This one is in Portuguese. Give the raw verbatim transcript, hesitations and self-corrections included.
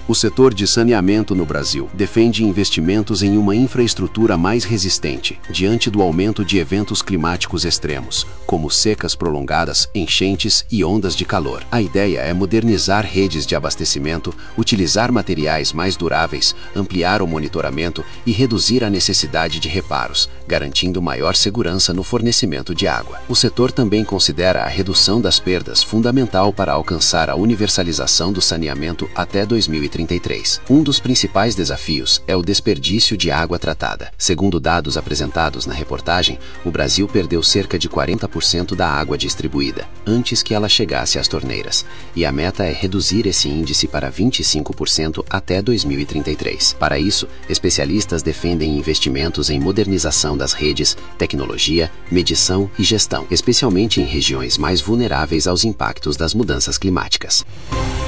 O setor de saneamento no Brasil defende investimentos em uma infraestrutura mais resistente diante do aumento de eventos climáticos extremos, como secas prolongadas, enchentes e ondas de calor. A ideia é modernizar redes de abastecimento, utilizar materiais mais duráveis, ampliar o monitoramento e reduzir a necessidade de reparos, garantindo maior segurança no fornecimento de água. O setor também considera a redução das perdas fundamental para alcançar a universalização do saneamento até dois mil e trinta e três. Um dos principais desafios é o desperdício de água tratada. Segundo dados apresentados na reportagem, o Brasil perdeu cerca de quarenta por cento da água distribuída antes que ela chegasse às torneiras, e a meta é reduzir esse índice para vinte e cinco por cento até dois mil e trinta e três. Para isso, especialistas defendem investimentos em modernização das redes, tecnologia, medição e gestão, especialmente em regiões mais vulneráveis aos impactos das mudanças climáticas.